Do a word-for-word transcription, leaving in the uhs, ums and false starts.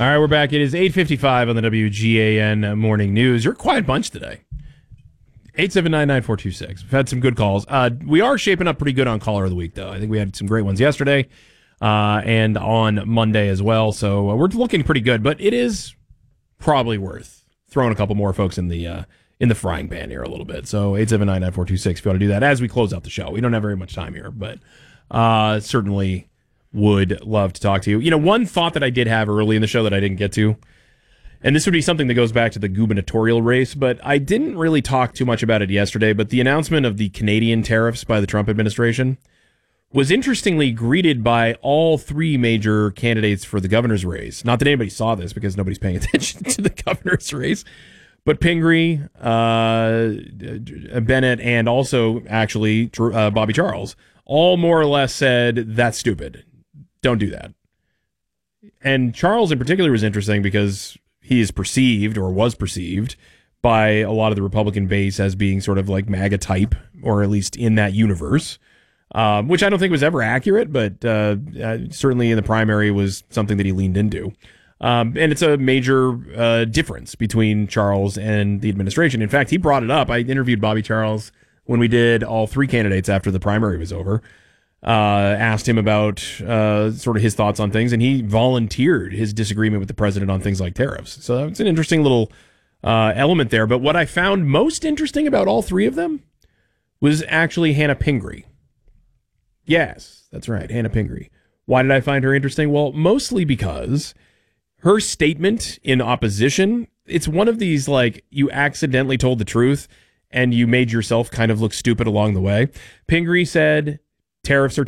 All right, we're back. It is eight fifty-five on the W G A N Morning News. You're a quiet bunch today. eight seven nine, nine four two six. We've had some good calls. Uh, we are shaping up pretty good on Caller of the Week, though. I think we had some great ones yesterday uh, and on Monday as well. So uh, we're looking pretty good, but it is probably worth throwing a couple more folks in the uh, in the frying pan here a little bit. So eight seven nine, nine four two six if you want to do that as we close out the show. We don't have very much time here, but uh, certainly would love to talk to you. You know, one thought that I did have early in the show that I didn't get to, and this would be something that goes back to the gubernatorial race, but I didn't really talk too much about it yesterday, but the announcement of the Canadian tariffs by the Trump administration was interestingly greeted by all three major candidates for the governor's race. Not that anybody saw this because nobody's paying attention to the governor's race, but Pingree, uh, Bennett, and also actually uh, Bobby Charles all more or less said, that's stupid. Don't do that. And Charles in particular was interesting because he is perceived or was perceived by a lot of the Republican base as being sort of like MAGA type, or at least in that universe, um, which I don't think was ever accurate, but uh, uh, certainly in the primary was something that he leaned into. Um, and it's a major uh, difference between Charles and the administration. In fact, he brought it up. I interviewed Bobby Charles when we did all three candidates after the primary was over. Uh, asked him about uh, sort of his thoughts on things, and he volunteered his disagreement with the president on things like tariffs. So it's an interesting little uh, element there. But what I found most interesting about all three of them was actually Hannah Pingree. Yes, that's right, Hannah Pingree. Why did I find her interesting? Well, mostly because her statement in opposition, it's one of these, like, you accidentally told the truth and you made yourself kind of look stupid along the way. Pingree said tariffs are